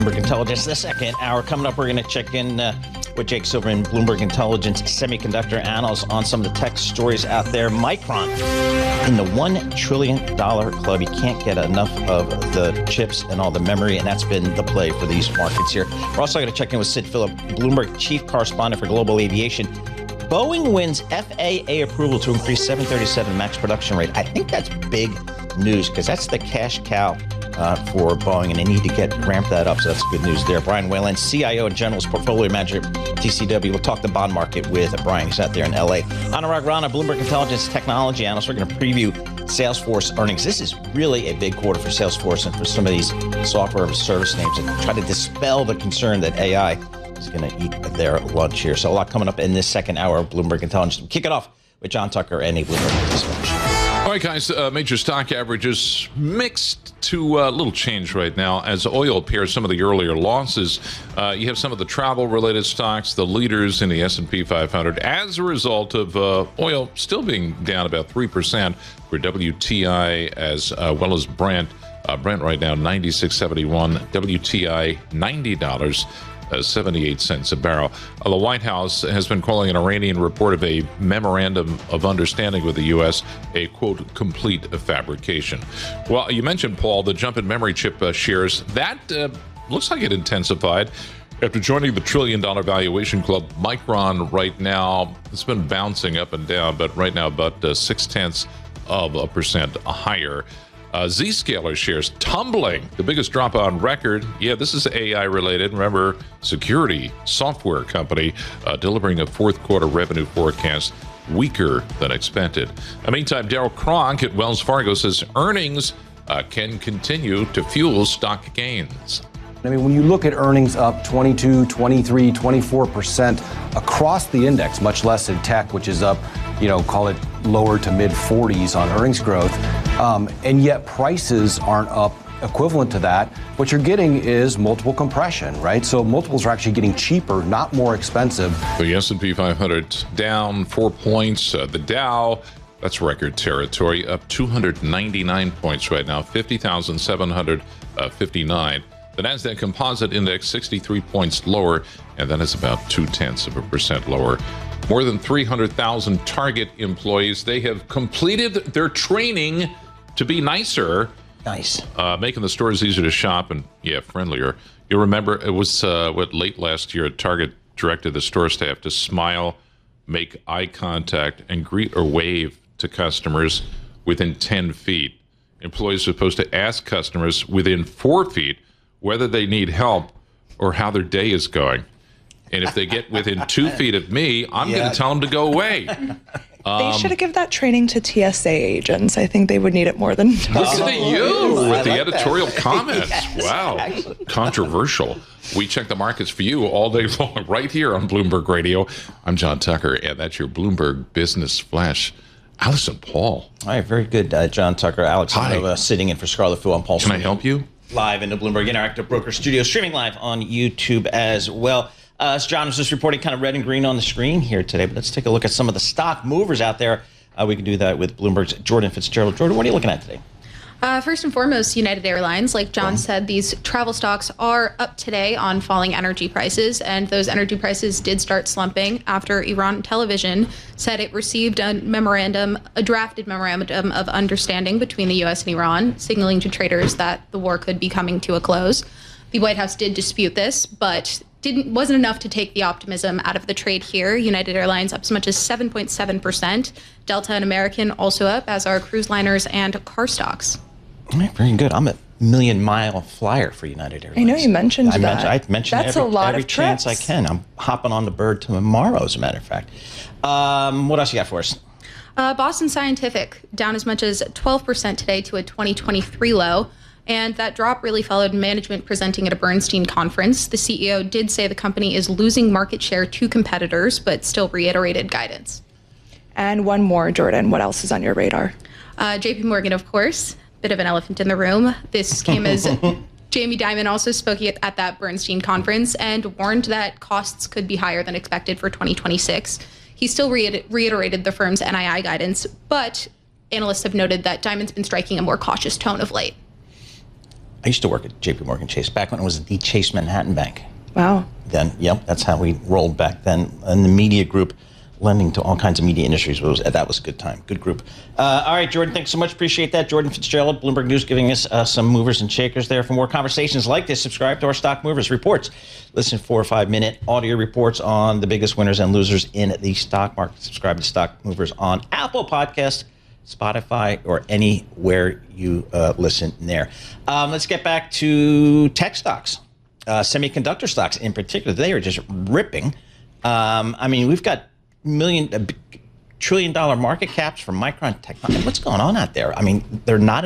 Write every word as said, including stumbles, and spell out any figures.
Bloomberg Intelligence. The second hour coming up, we're going to check in uh, with Jake Silverman, Bloomberg Intelligence semiconductor analyst, on some of the tech stories out there. Micron in the one trillion dollars club. You can't get enough of the chips and all the memory, and that's been the play for these markets here. We're also going to check in with Sid Phillip, Bloomberg chief correspondent for global aviation. Boeing wins F A A approval to increase seven thirty-seven MAX production rate. I think that's big news because that's the cash cow uh, for Boeing, and they need to get ramp that up. So that's good news there. Brian Whalen, C I O and General's Portfolio Manager at T C W. We'll talk the bond market with Brian. He's out there in L A. Anurag Rana, Bloomberg Intelligence technology analyst. We're going to preview Salesforce earnings. This is really a big quarter for Salesforce and for some of these software as a service names that try to dispel the concern that A I is going to eat their lunch here. So a lot coming up in this second hour of Bloomberg Intelligence. We'll kick it off with John Tucker and a Bloomberg Business Flash. All right, guys, uh, major stock averages mixed to a uh, little change right now as oil pairs some of the earlier losses. Uh, you have some of the travel-related stocks, the leaders in the S and P five hundred, as a result of uh, oil still being down about three percent for W T I as uh, well as Brent. Uh, Brent right now ninety-six seventy-one, W T I ninety dollars. Uh, seventy-eight cents a barrel. Uh, the White House has been calling an Iranian report of a memorandum of understanding with the U S a, quote, complete fabrication. Well, you mentioned, Paul, the jump in memory chip uh, shares. That uh, looks like it intensified after joining the trillion-dollar valuation club. Micron right now, it's been bouncing up and down, but right now about uh, six-tenths of a percent higher. Uh, Zscaler shares tumbling, the biggest drop on record. Yeah, this is A I related. Remember, security software company uh, delivering a fourth quarter revenue forecast weaker than expected. In the meantime, Daryl Kronk at Wells Fargo says earnings uh, can continue to fuel stock gains. I mean, when you look at earnings up twenty-two, twenty-three, twenty-four percent across the index, much less in tech, which is up, you know, call it lower to mid forties on earnings growth, um, and yet prices aren't up equivalent to that, what you're getting is multiple compression, right? So multiples are actually getting cheaper, not more expensive. The S and P five hundred down four points. Uh, the Dow, that's record territory, up two hundred ninety-nine points right now, fifty thousand seven hundred fifty-nine. The NASDAQ Composite Index, sixty-three points lower, and that is about two-tenths of a percent lower. More than three hundred thousand Target employees, they have completed their training to be nicer. Nice. Uh, making the stores easier to shop and, yeah, friendlier. You'll remember it was, uh, what, late last year, Target directed the store staff to smile, make eye contact, and greet or wave to customers within ten feet. Employees are supposed to ask customers within four feet whether they need help or how their day is going. And if they get within two feet of me, I'm yeah. going to tell them to go away. Um, they should have given that training to T S A agents. I think they would need it more than Listen oh, to you with like the editorial that. comments. Yes, wow. Actually. Controversial. We check the markets for you all day long right here on Bloomberg Radio. I'm John Tucker, and that's your Bloomberg Business Flash. Allison Paul. All right, very good, uh, John Tucker. Alex Nova sitting in for Scarlett Fu on Paul. Can I help you? Live in the Bloomberg Interactive Broker Studio, streaming live on YouTube as well. Uh, as John was just reporting, kind of red and green on the screen here today, but let's take a look at some of the stock movers out there. Uh, we can do that with Bloomberg's Jordan Fitzgerald. Jordan, what are you looking at today? Uh, first and foremost, United Airlines. Like John said, these travel stocks are up today on falling energy prices, and those energy prices did start slumping after Iran Television said it received a memorandum, a drafted memorandum of understanding between the U S and Iran, signaling to traders that the war could be coming to a close. The White House did dispute this, but didn't wasn't enough to take the optimism out of the trade here. United Airlines up as much as seven point seven percent. Delta and American also up, as are cruise liners and car stocks. All right, very good. I'm a million mile flyer for United Airlines. I know you mentioned I that. Mentioned, I mentioned That's every, a lot every of chance trips. I can. I'm hopping on the bird tomorrow, as a matter of fact. Um, what else you got for us? Uh, Boston Scientific down as much as twelve percent today to a twenty twenty-three low. And that drop really followed management presenting at a Bernstein conference. The C E O did say the company is losing market share to competitors, but still reiterated guidance. And one more, Jordan. What else is on your radar? Uh, J P Morgan, of course. Bit of an elephant in the room. This came as Jamie Dimon also spoke at, at that Bernstein conference and warned that costs could be higher than expected for twenty twenty-six. He still re- reiterated the firm's N I I guidance, but analysts have noted that Dimon's been striking a more cautious tone of late. I used to work at J P Morgan Chase back when it was the Chase Manhattan Bank. Wow. Then, yep, that's how we rolled back then. And the media group, lending to all kinds of media industries, was that was a good time, good group. Uh, all right, Jordan, thanks so much. Appreciate that. Jordan Fitzgerald, Bloomberg News, giving us uh, some movers and shakers there. For more conversations like this, subscribe to our Stock Movers Reports. Listen to four or five minute audio reports on the biggest winners and losers in the stock market. Subscribe to Stock Movers on Apple Podcasts, Spotify, or anywhere you uh, listen there. Um, let's get back to tech stocks, uh, semiconductor stocks in particular. They are just ripping. Um, I mean, we've got million, uh, trillion dollar market caps for Micron Technology. What's going on out there? I mean, they're not